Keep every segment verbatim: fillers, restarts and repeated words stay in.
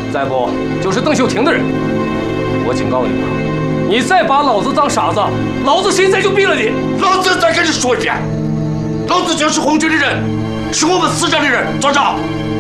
再不就是邓秀婷的人。我警告你了，你再把老子当傻子，老子现在就毙了你！ 老子再跟你说一遍，老子就是红军的人，是我们死战的人，团长。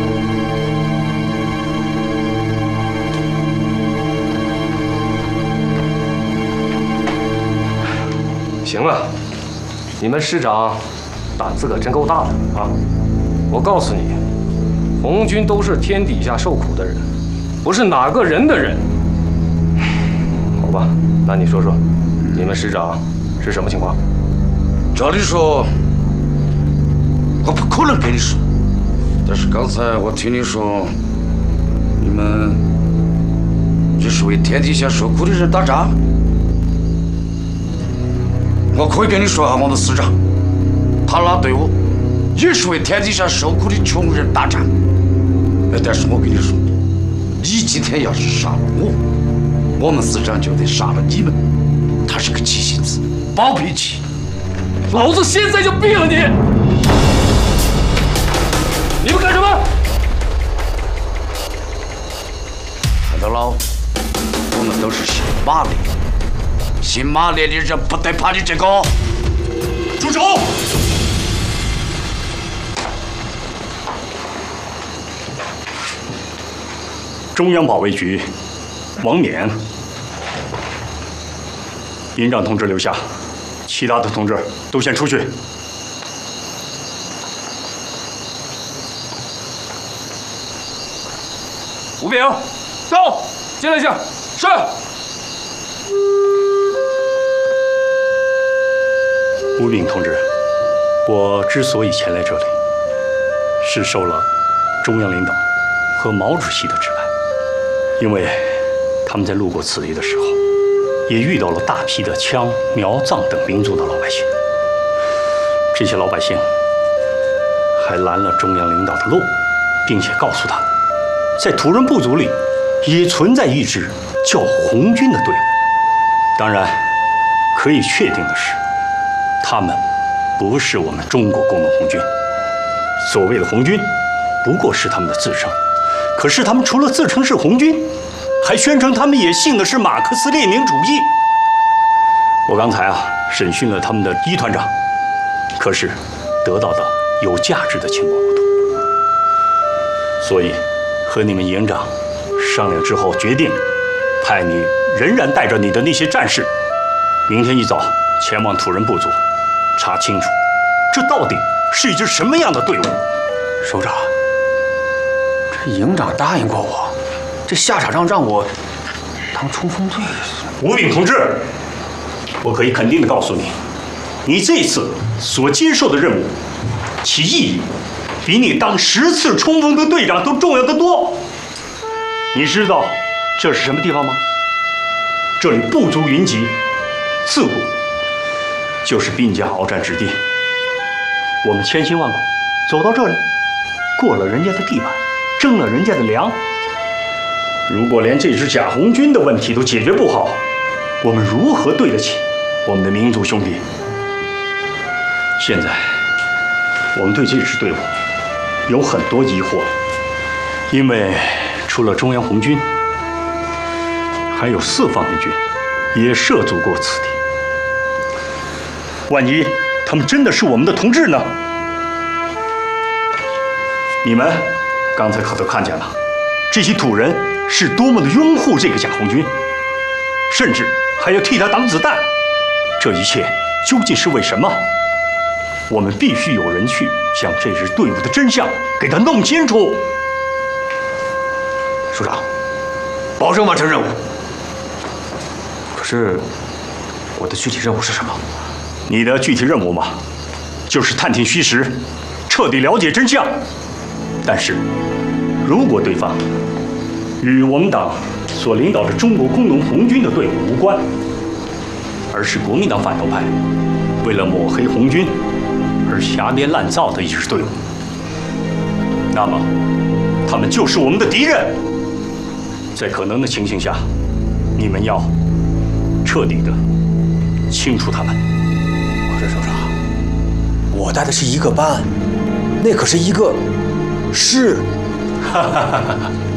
行了，你们师长胆子可真够大的啊！我告诉你，红军都是天底下受苦的人，不是哪个人的人。好吧，那你说说，你们师长是什么情况？ 照理说，我不可能跟你说，但是刚才我听你说，你们这是为天底下受苦的人打仗。我可以跟你说下我们师长，他那队伍也是为天底下受苦的穷人打仗。但是我跟你说，你今天要是杀了我，我们师长就得杀了你们。他是个急性子，暴脾气。 老子现在就毙了你！你们干什么？ 看到了，我们都是姓马的，姓马列的人不得怕你这个。住手！ 中央保卫局，王冕。营长同志留下，其他的同志都先出去。 吴炳，到，进来一下。是。 吴炳同志，我之所以前来这里，是受了中央领导和毛主席的指派，因为他们在路过此地的时候，也遇到了大批的羌、苗、藏等民族的老百姓。这些老百姓还拦了中央领导的路，并且告诉他们，在土人部族里也存在一支叫红军的队伍。当然，可以确定的是，他们不是我们中国工农红军。所谓的红军，不过是他们的自称。可是他们除了自称是红军，还宣称他们也信的是马克思列宁主义。我刚才啊审讯了他们的一团长，可是得到的有价值的情报不多，所以和你们营长商量之后，决定派你仍然带着你的那些战士，明天一早前往土人部族，查清楚这到底是一支什么样的队伍。 首长，这营长答应过我，这下场仗让我当冲锋队。 吴炳同志，我可以肯定的告诉你，你这次所接受的任务，其意义比你当十次冲锋队队长都重要的多。你知道这是什么地方吗？这里部族云集，自古就是兵家鏖战之地。我们千辛万苦走到这里，过了人家的地盘，征了人家的粮。如果连这支假红军的问题都解决不好，我们如何对得起我们的民族兄弟？现在我们对这支队伍有很多疑惑，因为除了中央红军，还有四方面军也涉足过此地。万一他们真的是我们的同志呢？你们刚才可都看见了，这些土人是多么的拥护这个假红军，甚至还要替他挡子弹。这一切究竟是为什么？我们必须有人去将这支队伍的真相给他弄清楚。 首长，保证完成任务。可是，我的具体任务是什么？ 你的具体任务嘛，就是探听虚实，彻底了解真相。但是，如果对方与我们党所领导的中国工农红军的队伍无关，而是国民党反动派为了抹黑红军而瞎编乱造的一支队伍，那么他们就是我们的敌人。在可能的情形下，你们要彻底的清除他们。 可是首长，我带的是一个班，那可是一个师。 哈哈哈哈！